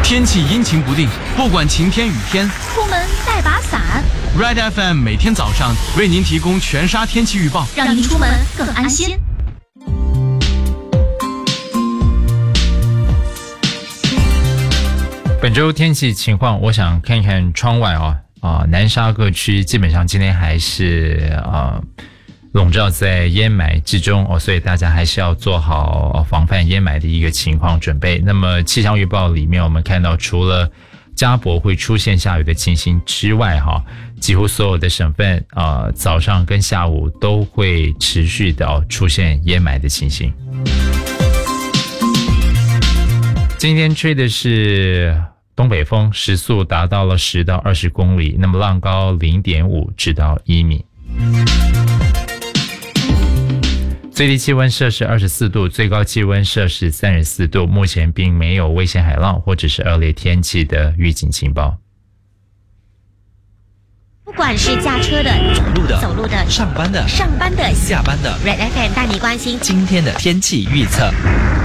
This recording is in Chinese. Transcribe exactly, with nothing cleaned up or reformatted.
天气阴晴不定，不管晴天雨天， 出门带把伞。 Red F M 每天早上为您提供全沙天气预报， 让您出门更安心。 本周天气情况，我想看看窗外啊啊、呃，南沙各区基本上今天还是啊。呃笼罩在淹霾之中哦，所以大家还是要做好防范淹霾的一个情况准备。那么气象预报里面，我们看到除了嘉博会出现下雨的情形之外，哈，几乎所有的省份啊、呃，早上跟下午都会持续的出现淹霾的情形。今天吹的是东北风，时速达到了十到二十公里，那么浪高零点五至到一米。最低气温摄氏二十四度，最高气温摄氏三十四度，目前并没有危险海浪或者是恶劣天气的预警情报。 不管是驾车的、 走路的、 走路的、 上班的、 上班的、 下班的 ，Red F M 带你关心今天的天气预测。